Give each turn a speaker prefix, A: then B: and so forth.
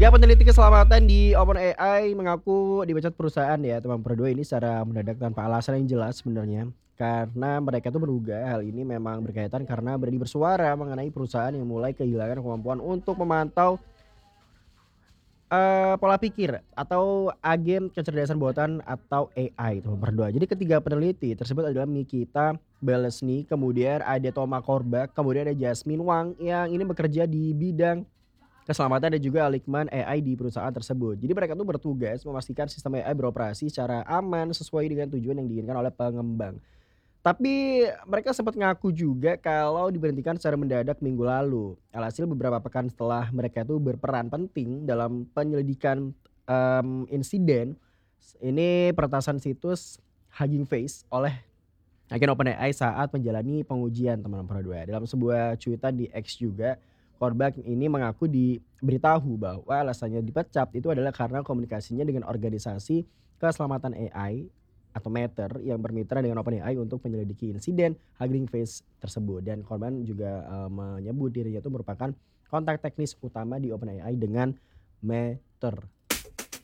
A: Tiga peneliti keselamatan di OpenAI mengaku dipecat perusahaan ya teman berdua ini secara mendadak tanpa alasan yang jelas sebenarnya. Karena mereka tuh menduga hal ini memang berkaitan karena berani bersuara mengenai perusahaan yang mulai kehilangan kemampuan untuk memantau pola pikir atau agen kecerdasan buatan atau AI teman berdua. Jadi ketiga peneliti tersebut adalah Nikita Belesny, kemudian ada Toma Korbak, kemudian ada Jasmine Wang yang ini bekerja di bidang keselamatan dan juga Alikman AI di perusahaan tersebut. Jadi mereka tuh bertugas memastikan sistem AI beroperasi secara aman sesuai dengan tujuan yang diinginkan oleh pengembang. Tapi mereka sempat ngaku juga kalau diberhentikan secara mendadak minggu lalu. Alhasil beberapa pekan setelah mereka itu berperan penting dalam penyelidikan insiden ini peretasan situs Hugging Face oleh agen OpenAI saat menjalani pengujian teman-teman berdua. Dalam sebuah cuitan di X juga, korban ini mengaku diberitahu bahwa alasannya dipecat itu adalah karena komunikasinya dengan organisasi keselamatan AI atau Matter yang bermitra dengan OpenAI untuk menyelidiki insiden Hugging Face tersebut. Dan korban juga menyebut dirinya itu merupakan kontak teknis utama di OpenAI dengan Matter.